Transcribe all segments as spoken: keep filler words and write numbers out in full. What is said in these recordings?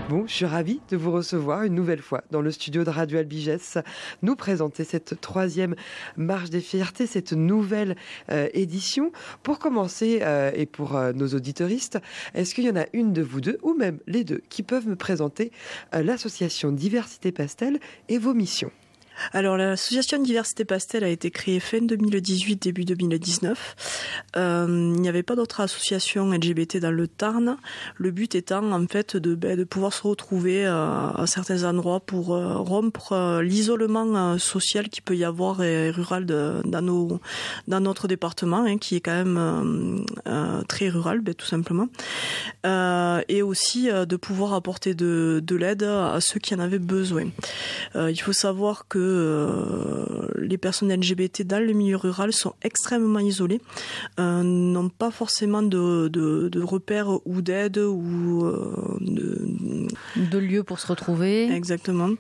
Bon, je suis ravie de vous recevoir une nouvelle fois dans le studio de Radio Albigès, nous présenter cette troisième Marche des Fiertés, cette nouvelle euh, édition. Pour commencer, euh, et pour euh, nos auditeuristes, est-ce qu'il y en a une de vous deux, ou même les deux, qui peuvent me présenter euh, l'association Diversité Pastel et vos missions ? Alors l'association Diversité Pastel a été créée fin deux mille dix-huit, début deux mille dix-neuf. Euh, il n'y avait pas d'autres associations L G B T dans le Tarn. Le but étant en fait de, ben, de pouvoir se retrouver euh, à certains endroits pour euh, rompre euh, l'isolement euh, social qu'il peut y avoir et rural de, dans, nos, dans notre département, hein, qui est quand même euh, euh, très rural, ben, tout simplement. Euh, et aussi euh, de pouvoir apporter de, de l'aide à ceux qui en avaient besoin. Euh, il faut savoir que Euh, les personnes L G B T dans le milieu rural sont extrêmement isolées, euh, n'ont pas forcément de, de, de repères ou d'aide ou euh, de... de lieux pour se retrouver. Exactement.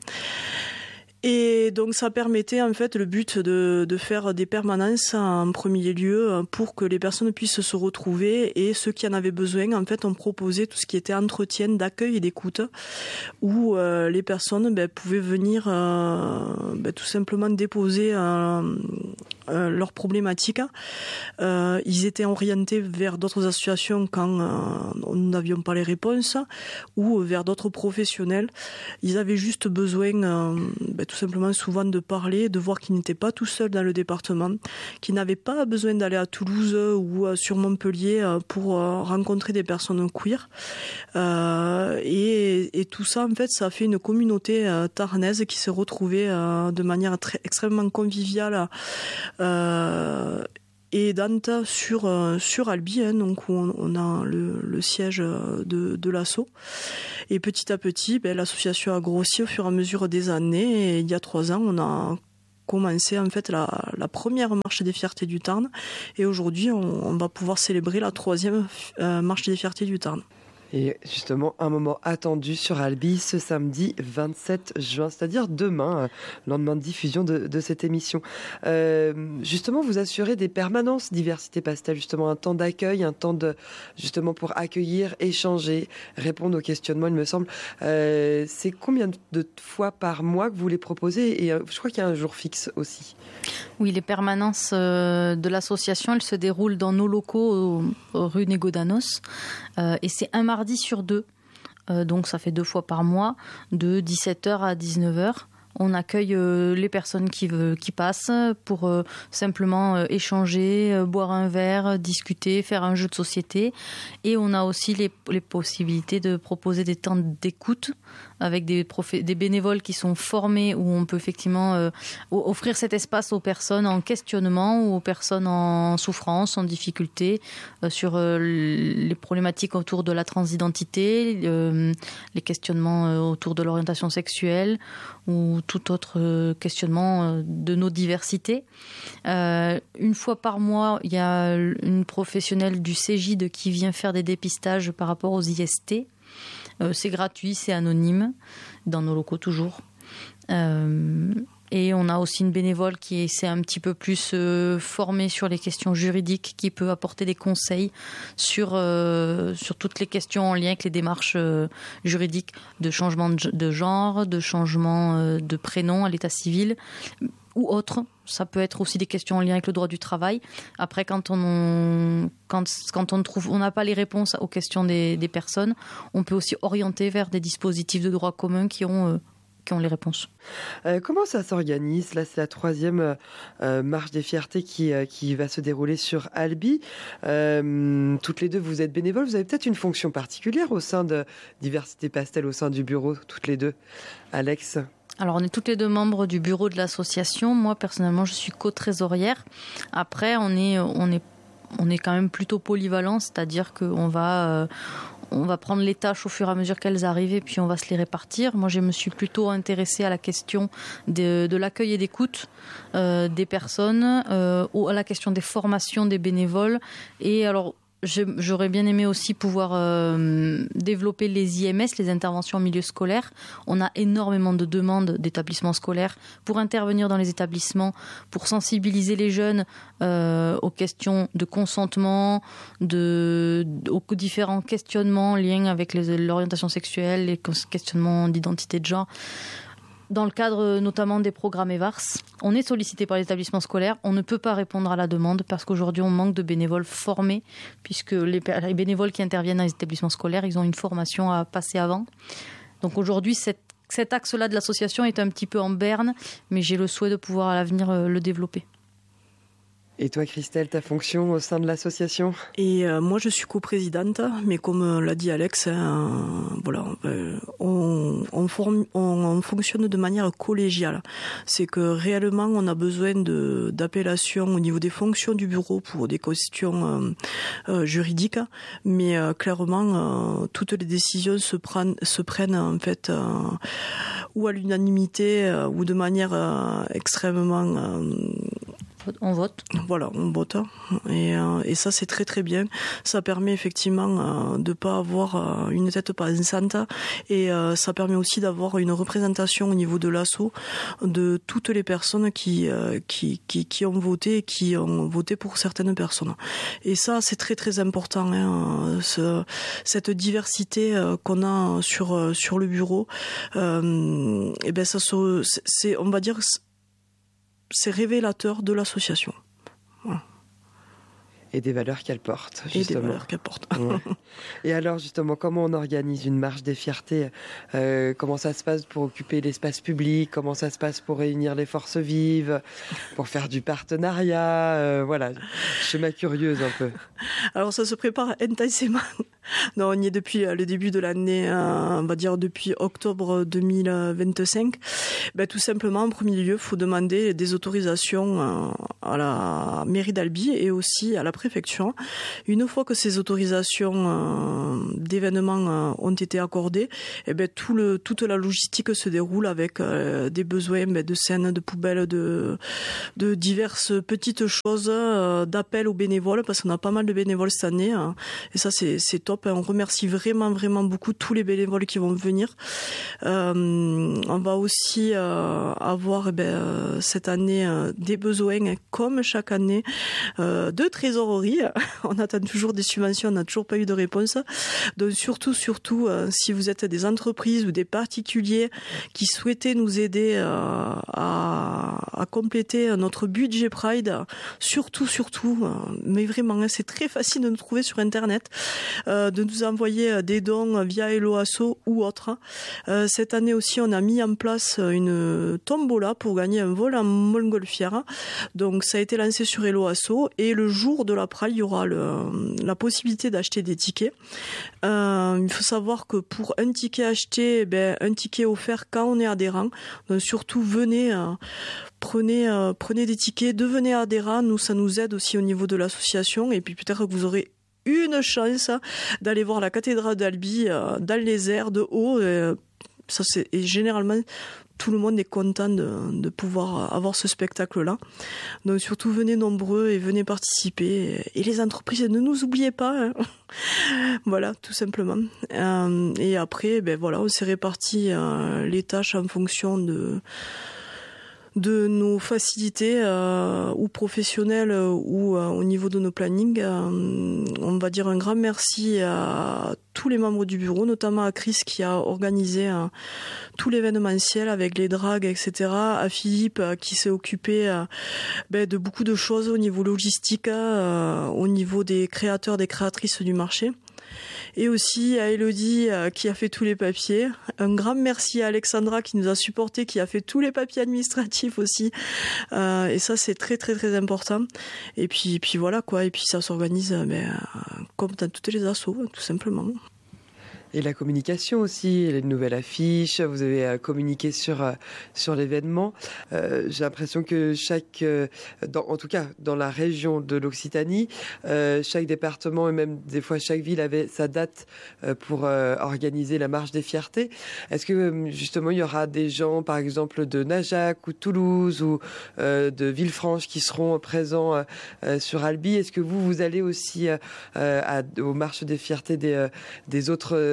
Et donc ça permettait en fait le but de, de faire des permanences en premier lieu pour que les personnes puissent se retrouver, et ceux qui en avaient besoin en fait ont proposé tout ce qui était entretien, d'accueil et d'écoute, où euh, les personnes ben, pouvaient venir euh, ben, tout simplement déposer euh, euh, leurs problématiques. Euh, ils étaient orientés vers d'autres associations quand euh, nous n'avions pas les réponses, ou vers d'autres professionnels. Ils avaient juste besoin euh, ben, tout simplement souvent de parler, de voir qu'ils n'étaient pas tout seuls dans le département, qu'ils n'avaient pas besoin d'aller à Toulouse ou sur Montpellier pour rencontrer des personnes queer. Euh, et, et tout ça, en fait, ça a fait une communauté euh, tarnaise qui s'est retrouvée euh, de manière très, extrêmement conviviale euh, et aidante sur euh, sur Albi, hein, donc où on, on a le, le siège de, de l'asso. Et petit à petit, ben, l'association a grossi au fur et à mesure des années. Et il y a trois ans, on a commencé en fait la, la première marche des fiertés du Tarn. Et aujourd'hui, on, on va pouvoir célébrer la troisième euh, marche des fiertés du Tarn. Et justement, un moment attendu sur Albi ce samedi vingt-sept juin, c'est-à-dire demain, lendemain de diffusion de, de cette émission. Euh, justement, vous assurez des permanences Diversité Pastel, justement un temps d'accueil, un temps de justement pour accueillir, échanger, répondre aux questionnements, il me semble. Euh, c'est combien de fois par mois que vous les proposez ? Et je crois qu'il y a un jour fixe aussi. Oui, les permanences euh, de l'association, elles se déroulent dans nos locaux au, au rue Négodanos, euh, et c'est un mardi sur deux, euh, donc ça fait deux fois par mois, de dix-sept heures à dix-neuf heures. On accueille euh, les personnes qui, veut, qui passent pour euh, simplement euh, échanger, euh, boire un verre, discuter, faire un jeu de société. Et on a aussi les, les possibilités de proposer des temps d'écoute avec des, profé- des bénévoles qui sont formés, où on peut effectivement euh, offrir cet espace aux personnes en questionnement ou aux personnes en souffrance, en difficulté, euh, sur euh, les problématiques autour de la transidentité, euh, les questionnements euh, autour de l'orientation sexuelle ou tout autre questionnement de nos diversités. Euh, une fois par mois, il y a une professionnelle du Cégide qui vient faire des dépistages par rapport aux I S T. Euh, c'est gratuit, c'est anonyme, dans nos locaux toujours. Euh, et on a aussi une bénévole qui s'est un petit peu plus euh, formée sur les questions juridiques, qui peut apporter des conseils sur, euh, sur toutes les questions en lien avec les démarches euh, juridiques de changement de, de genre, de changement euh, de prénom à l'état civil ou autre. Ça peut être aussi des questions en lien avec le droit du travail. Après, quand on, quand, quand on trouve, on n'a pas les réponses aux questions des, des personnes, on peut aussi orienter vers des dispositifs de droit commun qui ont euh, qui ont les réponses. Euh, comment ça s'organise ? Là, c'est la troisième euh, marche des fiertés qui, euh, qui va se dérouler sur Albi. Euh, toutes les deux, vous êtes bénévoles. Vous avez peut-être une fonction particulière au sein de Diversité Pastel, au sein du bureau, toutes les deux. Alex ? Alors, on est toutes les deux membres du bureau de l'association. Moi, personnellement, je suis co-trésorière. Après, on est, on est, on est quand même plutôt polyvalent, c'est-à-dire qu'on va... Euh, on va prendre les tâches au fur et à mesure qu'elles arrivent et puis on va se les répartir. Moi, je me suis plutôt intéressée à la question de, de l'accueil et d'écoute euh, des personnes, euh, ou à la question des formations des bénévoles. Et alors, j'aurais bien aimé aussi pouvoir euh, développer les I M S, les interventions en milieu scolaire. On a énormément de demandes d'établissements scolaires pour intervenir dans les établissements, pour sensibiliser les jeunes euh, aux questions de consentement, de, aux différents questionnements liés avec les, l'orientation sexuelle, les questionnements d'identité de genre. Dans le cadre notamment des programmes EVARS, on est sollicité par les établissements scolaires. On ne peut pas répondre à la demande parce qu'aujourd'hui, on manque de bénévoles formés, puisque les, les bénévoles qui interviennent dans les établissements scolaires, ils ont une formation à passer avant. Donc aujourd'hui, cette, cet axe-là de l'association est un petit peu en berne, mais j'ai le souhait de pouvoir à l'avenir le développer. Et toi, Christelle, ta fonction au sein de l'association ? Et euh, moi, je suis coprésidente, mais comme l'a dit Alex, hein, voilà, on, on, forme, on, on fonctionne de manière collégiale. C'est que réellement, on a besoin de, d'appellations au niveau des fonctions du bureau pour des questions euh, euh, juridiques, mais euh, clairement, euh, toutes les décisions se prennent, se prennent en fait euh, ou à l'unanimité euh, ou de manière euh, extrêmement euh, on vote. Voilà, on vote. Et, euh, et ça, c'est très très bien. Ça permet effectivement euh, de pas avoir euh, une tête pensante. Et euh, ça permet aussi d'avoir une représentation au niveau de l'asso de toutes les personnes qui, euh, qui, qui, qui ont voté et qui ont voté pour certaines personnes. Et ça, c'est très très important. Hein, ce, cette diversité euh, qu'on a sur, euh, sur le bureau, euh, et ben ça se, c'est, on va dire, c'est révélateur de l'association. Voilà. Et des valeurs qu'elle porte, justement. Et des valeurs qu'elle porte. Ouais. Et alors, justement, comment on organise une marche des fiertés ? euh, Comment ça se passe pour occuper l'espace public ? Comment ça se passe pour réunir les forces vives ? Pour faire du partenariat euh, Voilà, je suis ma curieuse un peu. Alors, ça se prépare intensément. Non, on y est depuis le début de l'année, on va dire depuis octobre deux mille vingt-cinq. Ben, tout simplement, en premier lieu, il faut demander des autorisations à la mairie d'Albi et aussi à la préfecture. Une fois que ces autorisations d'événements ont été accordées, et ben, tout le, toute la logistique se déroule avec des besoins ben, de scènes, de poubelles, de, de diverses petites choses, d'appels aux bénévoles, parce qu'on a pas mal de bénévoles cette année. Et ça, c'est, c'est top. On remercie vraiment, vraiment beaucoup tous les bénévoles qui vont venir. Euh, on va aussi euh, avoir eh ben, cette année euh, des besoins, comme chaque année, euh, de trésorerie. On attend toujours des subventions, on n'a toujours pas eu de réponse. Donc surtout, surtout, euh, si vous êtes des entreprises ou des particuliers qui souhaitaient nous aider euh, à, à compléter notre budget Pride, surtout, surtout, euh, mais vraiment, c'est très facile de nous trouver sur Internet. Euh, de nous envoyer des dons via Hello Asso ou autre. Euh, cette année aussi, on a mis en place une tombola pour gagner un vol en montgolfière. Donc, ça a été lancé sur Hello Asso et le jour de la Pride, il y aura le, la possibilité d'acheter des tickets. Euh, il faut savoir que pour un ticket acheté, ben, un ticket offert quand on est adhérent. Donc, surtout, venez... Euh, Prenez, euh, prenez des tickets, devenez adhérent. Nous, ça nous aide aussi au niveau de l'association. Et puis peut-être que vous aurez une chance d'aller voir la cathédrale d'Albi euh, dans les airs de haut. Et, ça, c'est, et généralement, tout le monde est content de, de pouvoir avoir ce spectacle-là. Donc surtout, venez nombreux et venez participer. Et les entreprises, ne nous oubliez pas. Hein. Voilà, tout simplement. Euh, et après, ben voilà, on s'est réparti euh, les tâches en fonction de... de nos facilités euh, ou professionnelles euh, ou euh, au niveau de nos plannings. Euh, on va dire un grand merci à tous les membres du bureau, notamment à Chris qui a organisé euh, tout l'événementiel avec les dragues, et cetera. À Philippe euh, qui s'est occupé euh, ben, de beaucoup de choses au niveau logistique, euh, au niveau des créateurs, des créatrices du marché. Et aussi à Elodie euh, qui a fait tous les papiers. Un grand merci à Alexandra qui nous a supporté, qui a fait tous les papiers administratifs aussi. Euh, et ça, c'est très très très important. Et puis, puis voilà quoi. Et puis ça s'organise ben, comme dans toutes les assos, tout simplement. Et la communication aussi, les nouvelles affiches, vous avez euh, communiqué sur, euh, sur l'événement. Euh, j'ai l'impression que chaque, euh, dans, en tout cas dans la région de l'Occitanie, euh, chaque département et même des fois chaque ville avait sa date euh, pour euh, organiser la marche des fiertés. Est-ce que justement il y aura des gens par exemple de Najac ou Toulouse ou euh, de Villefranche qui seront présents euh, euh, sur Albi ? Est-ce que vous, vous allez aussi euh, à, aux marches des fiertés des, euh, des autres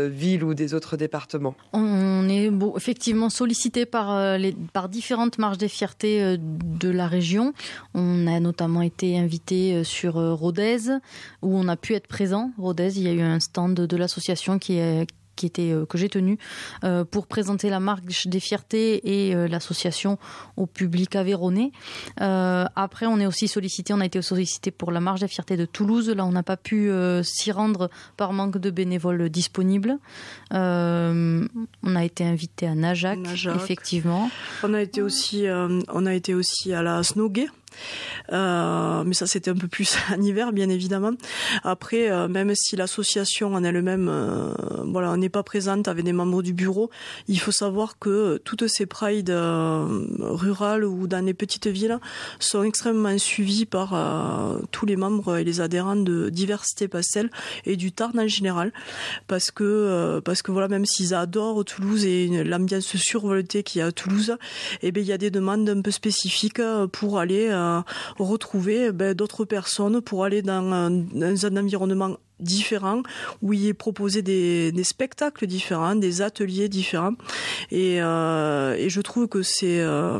villes ou des autres départements? On est bon, effectivement sollicité par, les, par différentes marches des fiertés de la région. On a notamment été invité sur Rodez, où on a pu être présent. Rodez, il y a eu un stand de l'association qui est qui était, euh, que j'ai tenu euh, pour présenter la marche des fiertés et euh, l'association au public aveyronnais. Euh, après, on est aussi sollicité, on a été sollicité pour la marche des fiertés de Toulouse. Là, on n'a pas pu euh, s'y rendre par manque de bénévoles disponibles. Euh, on a été invité à Najac, Najac. effectivement. On a été aussi, euh, on a été aussi à la Snogay. Euh, mais ça c'était un peu plus en hiver bien évidemment. Après euh, même si l'association en elle-même euh, voilà, on n'est pas présente avec des membres du bureau, il faut savoir que toutes ces prides euh, rurales ou dans les petites villes sont extrêmement suivies par euh, tous les membres et les adhérents de Diversité Pastel et du Tarn en général, parce que euh, parce que voilà, même s'ils adorent Toulouse et l'ambiance survoltée qu'il y a à Toulouse, et eh ben il y a des demandes un peu spécifiques pour aller euh, retrouver ben, d'autres personnes, pour aller dans un, dans un environnement différent où il est proposé des, des spectacles différents, des ateliers différents, et, euh, et je trouve que c'est euh,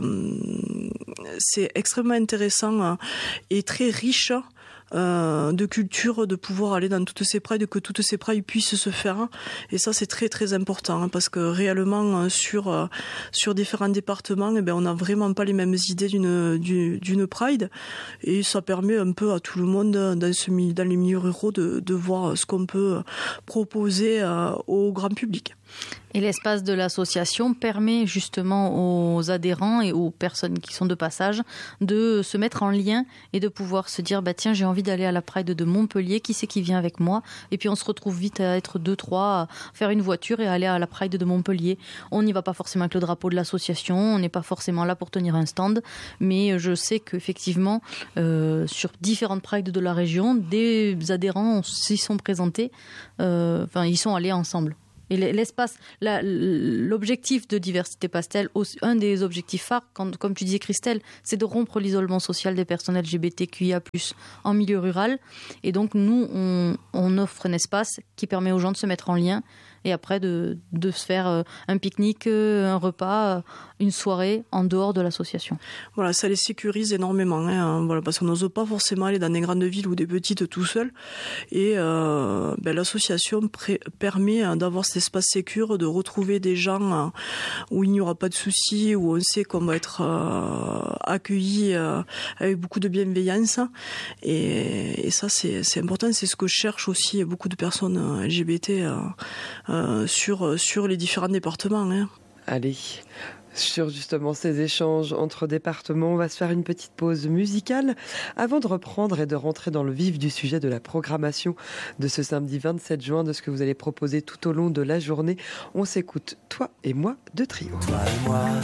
c'est extrêmement intéressant et très riche Euh, de culture, de pouvoir aller dans toutes ces prides, que toutes ces prides puissent se faire, et ça c'est très très important, hein, parce que réellement sur euh, sur différents départements, eh ben on n'a vraiment pas les mêmes idées d'une d'une, d'une pride, et ça permet un peu à tout le monde dans ce dans les milieux ruraux de de voir ce qu'on peut proposer euh, au grand public. Et l'espace de l'association permet justement aux adhérents et aux personnes qui sont de passage de se mettre en lien et de pouvoir se dire bah tiens, j'ai envie d'aller à la Pride de Montpellier, qui c'est qui vient avec moi? Et puis on se retrouve vite à être deux, trois, à faire une voiture et aller à la Pride de Montpellier. On n'y va pas forcément avec le drapeau de l'association, on n'est pas forcément là pour tenir un stand, mais je sais qu'effectivement euh, sur différentes Prides de la région, des adhérents s'y sont présentés, euh, enfin ils sont allés ensemble. Et l'espace, la, l'objectif de Diversité Pastel, un des objectifs phares, quand, comme tu disais Christelle, c'est de rompre l'isolement social des personnes L G B T Q I A plus, en milieu rural. Et donc nous, on, on offre un espace qui permet aux gens de se mettre en lien et après de, de se faire un pique-nique, un repas, une soirée en dehors de l'association. Voilà, ça les sécurise énormément, hein, voilà, parce qu'on n'ose pas forcément aller dans des grandes villes ou des petites tout seul. Et euh, ben, l'association pré- permet d'avoir cet espace sécure, de retrouver des gens où il n'y aura pas de soucis, où on sait qu'on va être euh, accueilli euh, avec beaucoup de bienveillance. Et, et ça, c'est, c'est important, c'est ce que cherchent aussi beaucoup de personnes L G B T euh, euh, sur, sur les différents départements. Hein. Allez, sur justement ces échanges entre départements, on va se faire une petite pause musicale avant de reprendre et de rentrer dans le vif du sujet de la programmation de ce samedi vingt-sept juin, de ce que vous allez proposer tout au long de la journée. On s'écoute Toi et moi de Trio. Toi et moi,